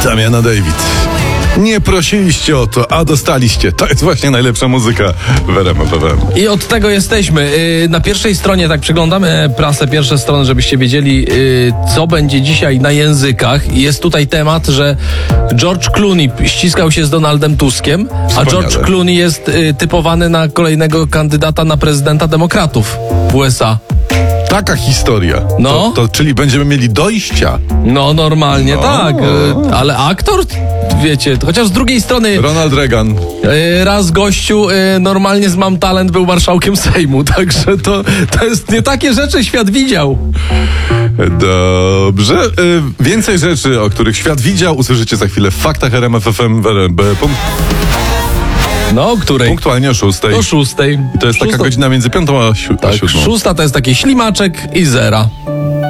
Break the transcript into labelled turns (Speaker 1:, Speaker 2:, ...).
Speaker 1: Damiana David. Nie prosiliście o to, a dostaliście. To jest właśnie najlepsza muzyka w RMF FM.
Speaker 2: I od tego jesteśmy. Na pierwszej stronie, tak przeglądamy prasę, pierwsze strony, żebyście wiedzieli, co będzie dzisiaj na językach. I jest tutaj temat, że George Clooney ściskał się z Donaldem Tuskiem, a George Clooney jest typowany na kolejnego kandydata na prezydenta demokratów w USA.
Speaker 1: Taka historia.
Speaker 2: No.
Speaker 1: Czyli będziemy mieli dojścia.
Speaker 2: No, normalnie tak. Ale aktor, wiecie, chociaż z drugiej strony
Speaker 1: Ronald Reagan.
Speaker 2: raz gościu normalnie z Mam Talent był marszałkiem Sejmu, także to jest nie takie rzeczy świat widział.
Speaker 1: Dobrze. Więcej rzeczy, o których świat widział, usłyszycie za chwilę w faktach RMF FM.
Speaker 2: No, o której?
Speaker 1: Punktualnie o 6.
Speaker 2: O 6.
Speaker 1: To jest taka godzina między 5 a 7.
Speaker 2: Tak, 6 to jest taki ślimaczek i zera.